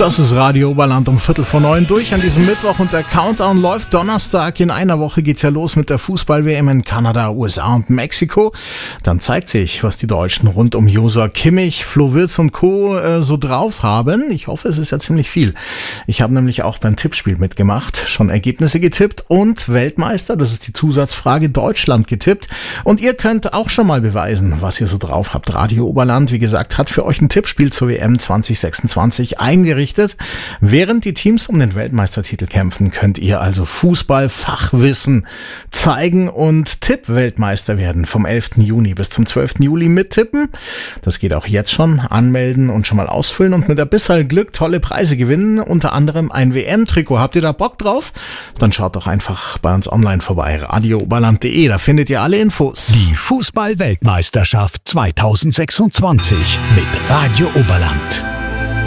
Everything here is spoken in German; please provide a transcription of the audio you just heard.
Das ist Radio Oberland um 8:45 durch an diesem Mittwoch und der Countdown läuft Donnerstag. In einer Woche geht's ja los mit der Fußball-WM in Kanada, USA und Mexiko. Dann zeigt sich, was die Deutschen rund um Joshua Kimmich, Flo Wirtz und Co. so drauf haben. Ich hoffe, es ist ja ziemlich viel. Ich habe nämlich auch beim Tippspiel mitgemacht, schon Ergebnisse getippt und Weltmeister, das ist die Zusatzfrage, Deutschland getippt. Und ihr könnt auch schon mal beweisen, was ihr so drauf habt. Radio Oberland, wie gesagt, hat für euch ein Tippspiel zur WM 2026 eingerichtet. Während die Teams um den Weltmeistertitel kämpfen, könnt ihr also Fußball-Fachwissen zeigen und Tipp-Weltmeister werden. Vom 11. Juni bis zum 12. Juli mittippen. Das geht auch jetzt schon. Anmelden und schon mal ausfüllen und mit ein bisschen Glück tolle Preise gewinnen. Unter anderem ein WM-Trikot. Habt ihr da Bock drauf? Dann schaut doch einfach bei uns online vorbei. radiooberland.de, da findet ihr alle Infos. Die Fußball-Weltmeisterschaft 2026 mit Radio Oberland.